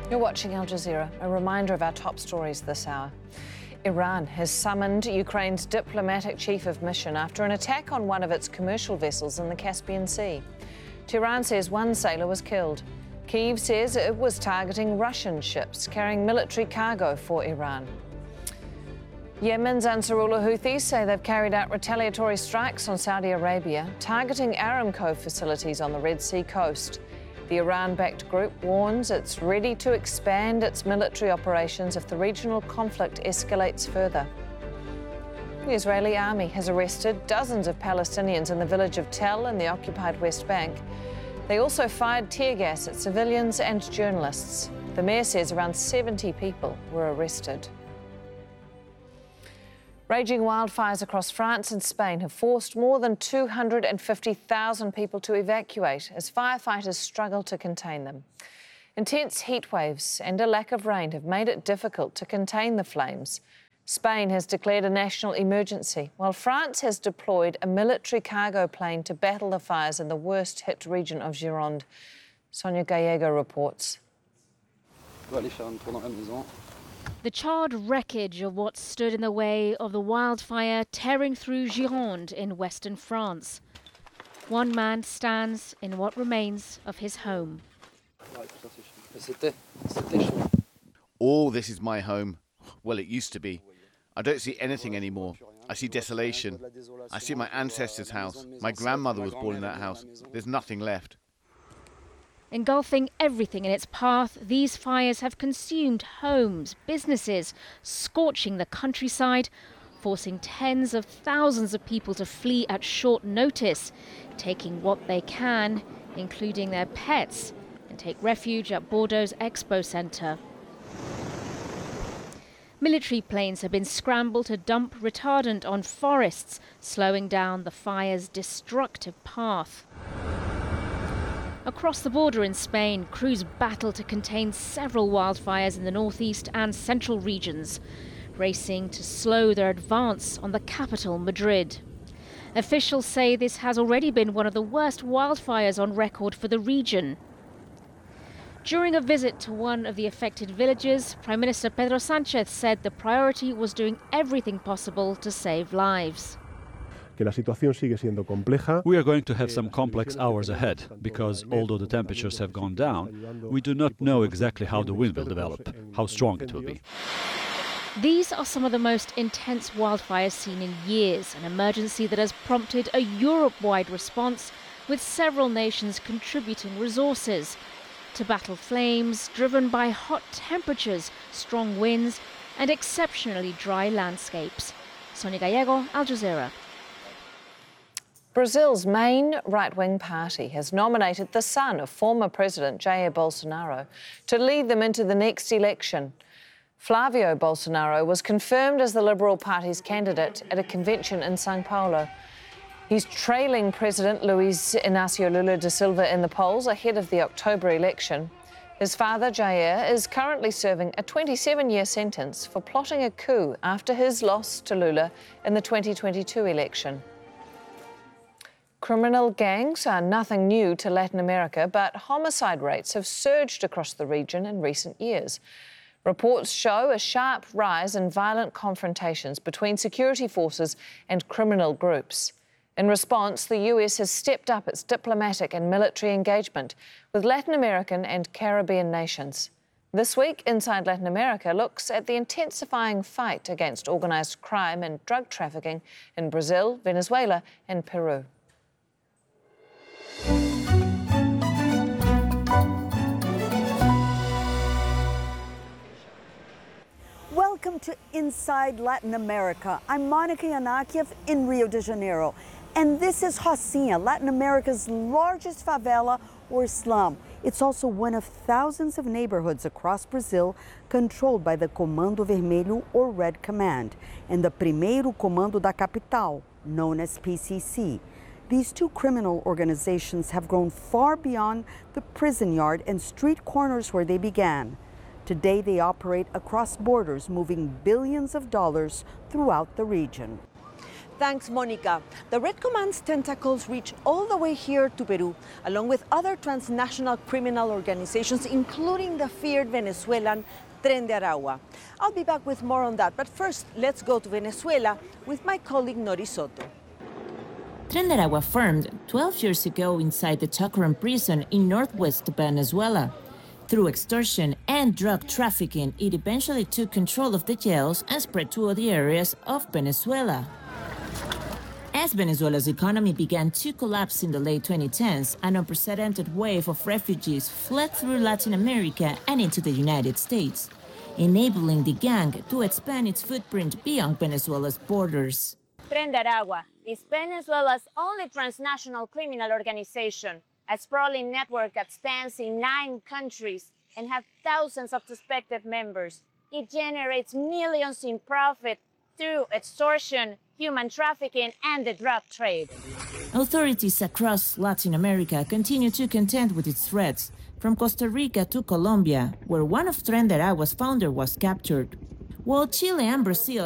You're watching Al Jazeera. A reminder of our top stories this hour. Iran has summoned Ukraine's diplomatic chief of mission after an attack on one of its commercial vessels in the Caspian Sea. Tehran says one sailor was killed. Kyiv says it was targeting Russian ships carrying military cargo for Iran. Yemen's Ansarullah Houthis say they've carried out retaliatory strikes on Saudi Arabia, targeting Aramco facilities on the Red Sea coast. The Iran-backed group warns it's ready to expand its military operations if the regional conflict escalates further. The Israeli army has arrested dozens of Palestinians in the village of Tel in the occupied West Bank. They also fired tear gas at civilians and journalists. The mayor says around 70 people were arrested. Raging wildfires across France and Spain have forced more than 250,000 people to evacuate as firefighters struggle to contain them. Intense heat waves and a lack of rain have made it difficult to contain the flames. Spain has declared a national emergency, while France has deployed a military cargo plane to battle the fires in the worst-hit region of Gironde. Sonia Gallego reports. The charred wreckage of what stood in the way of the wildfire tearing through Gironde in western France. One man stands in what remains of his home. All this is my home. Well, it used to be. I don't see anything anymore. I see desolation. I see my ancestors' house. My grandmother was born in that house. There's nothing left. Engulfing everything in its path, these fires have consumed homes, businesses, scorching the countryside, forcing tens of thousands of people to flee at short notice, taking what they can, including their pets, and take refuge at Bordeaux's Expo Centre. Military planes have been scrambled to dump retardant on forests, slowing down the fire's destructive path. Across the border in Spain, crews battle to contain several wildfires in the northeast and central regions, racing to slow their advance on the capital, Madrid. Officials say this has already been one of the worst wildfires on record for the region. During a visit to one of the affected villages, Prime Minister Pedro Sánchez said the priority was doing everything possible to save lives. We are going to have some complex hours ahead, because although the temperatures have gone down, we do not know exactly how the wind will develop, how strong it will be. These are some of the most intense wildfires seen in years, an emergency that has prompted a Europe-wide response, with several nations contributing resources to battle flames driven by hot temperatures, strong winds and exceptionally dry landscapes. Sonia Gallego, Al Jazeera. Brazil's main right-wing party has nominated the son of former President Jair Bolsonaro to lead them into the next election. Flavio Bolsonaro was confirmed as the Liberal Party's candidate at a convention in São Paulo. He's trailing President Luiz Inácio Lula da Silva in the polls ahead of the October election. His father, Jair, is currently serving a 27-year sentence for plotting a coup after his loss to Lula in the 2022 election. Criminal gangs are nothing new to Latin America, but homicide rates have surged across the region in recent years. Reports show a sharp rise in violent confrontations between security forces and criminal groups. In response, the US has stepped up its diplomatic and military engagement with Latin American and Caribbean nations. This week, Inside Latin America looks at the intensifying fight against organised crime and drug trafficking in Brazil, Venezuela and Peru. Welcome to Inside Latin America. I'm Monica Yanakiev in Rio de Janeiro. And this is Rocinha, Latin America's largest favela or slum. It's also one of thousands of neighborhoods across Brazil controlled by the Comando Vermelho or Red Command and the Primeiro Comando da Capital, known as PCC. These two criminal organizations have grown far beyond the prison yard and street corners where they began. Today they operate across borders, moving billions of dollars throughout the region. Thanks, Monica. The Red Command's tentacles reach all the way here to Peru, along with other transnational criminal organizations, including the feared Venezuelan Tren de Aragua. I'll be back with more on that, but first, let's go to Venezuela with my colleague Nori Soto. Tren de Aragua formed 12 years ago inside the Tacron prison in northwest Venezuela. Through extortion and drug trafficking, it eventually took control of the jails and spread to other areas of Venezuela. As Venezuela's economy began to collapse in the late 2010s, an unprecedented wave of refugees fled through Latin America and into the United States, enabling the gang to expand its footprint beyond Venezuela's borders. Tren de Aragua is Venezuela's only transnational criminal organization, a sprawling network that spans in 9 countries and has thousands of suspected members. It generates millions in profit through extortion, human trafficking, and the drug trade. Authorities across Latin America continue to contend with its threats, from Costa Rica to Colombia, where one of Tren de Aragua's founders was captured, while Chile and Brazil